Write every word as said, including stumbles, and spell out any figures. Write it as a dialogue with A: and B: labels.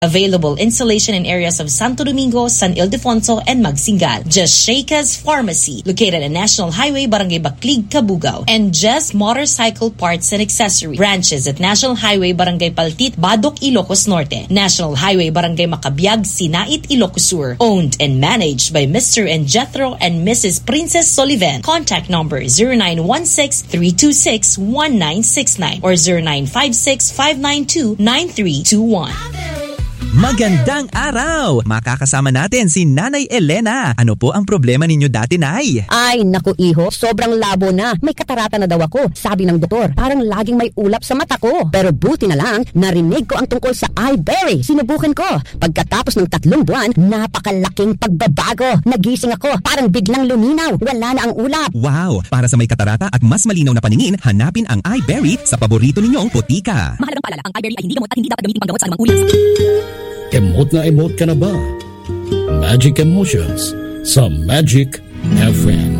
A: Available installation in areas of Santo Domingo, San Ildefonso, and Magsingal. Just Sheikah's Pharmacy, located at National Highway, Barangay Baclig, Cabugao. And Just Motorcycle Parts and Accessories. Branches at National Highway, Barangay Paltit, Badok, Ilocos Norte. National Highway, Barangay Makabiag, Sinait, Ilocos Sur. Owned and managed by Mister and Jethro and Missus Princess Soliven. Contact number zero nine one six, three two six, one nine six nine or zero nine five six, five nine two, nine three two one.
B: Magandang araw! Makakasama natin si Nanay Elena. Ano po ang problema ninyo dati, Nay?
C: Ay, naku iho, sobrang labo na. May katarata na daw ako. Sabi ng doktor, parang laging may ulap sa mata ko. Pero buti na lang, narinig ko ang tungkol sa iBerry. Sinubukan ko. Pagkatapos ng tatlong buwan, napakalaking pagbabago. Nagising ako, parang biglang luminaw. Wala na ang ulap.
B: Wow! Para sa may katarata at mas malinaw na paningin, hanapin ang iBerry sa paborito ninyong putika.
C: Mahalagang paalala, ang iBerry ay hindi gamot at hindi dapat gamitin panggamot sa anumang uri.
D: Emote na emote ka na ba? Magic Emotions sa Magic F M.